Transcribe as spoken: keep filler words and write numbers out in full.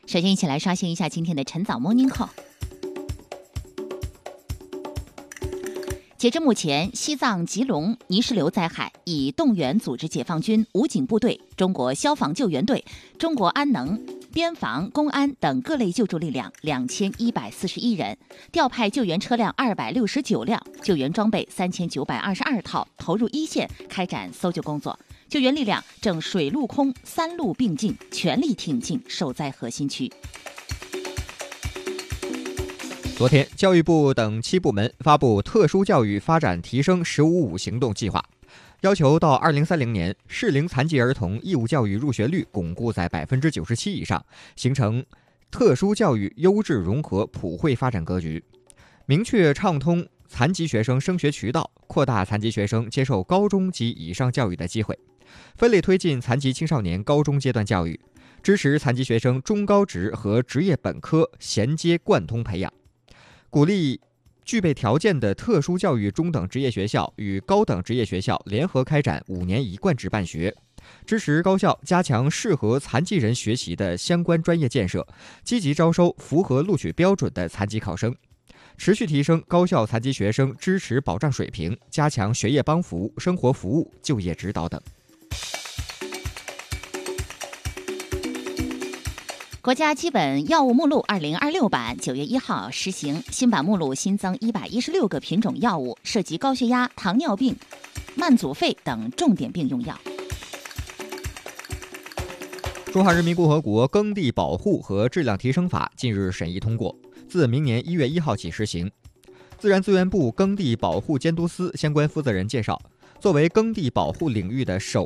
首先一起来刷新一下今天的晨早 Morning Call。截至目前，西藏吉隆泥石流灾害已动员组织解放军、武警部队、中国消防救援队、中国安能、边防、公安等各类救助力量两千一百四十一人，调派救援车辆二百六十九辆，救援装备三千九百二十二套，投入一线开展搜救工作。救援力量正水陆空三路并进，全力挺进受灾核心区。 昨天，教育部等七部门发布特殊教育发展提升“十五五”行动计划，要求到二零三零年，适龄残疾儿童义务教育入学率巩固在百分之九十七以上，形成特殊教育优质融合普惠发展格局。明确畅通残疾学生升学渠道，扩大残疾学生接受高中及以上教育的机会，分类推进残疾青少年高中阶段教育，支持残疾学生中高职和职业本科衔接贯通培养。鼓励具备条件的特殊教育中等职业学校与高等职业学校联合开展五年一贯制办学，支持高校加强适合残疾人学习的相关专业建设，积极招收符合录取标准的残疾考生，持续提升高校残疾学生支持保障水平，加强学业帮扶、生活服务、就业指导等。 国家基本药物目录二零二六版九月一号实行，新版目录新增一百一十六个品种药物，涉及高血压、糖尿病、慢阻肺等重点病用药。 中华人民共和国耕地保护和质量提升法近日审议通过，自明年一月一号起实行。自然资源部耕地保护监督司相关负责人介绍，作为耕地保护领域的首